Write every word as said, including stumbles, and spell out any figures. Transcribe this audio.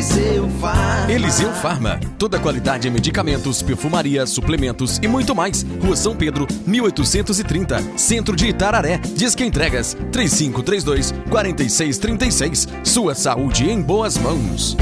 Eliseu Farma. Eliseu Farma. Toda qualidade em medicamentos, perfumaria, suplementos e muito mais. Rua São Pedro, mil oitocentos e trinta, Centro de Itararé. Disque entregas três cinco três dois, quatro seis três seis. Sua saúde em boas mãos.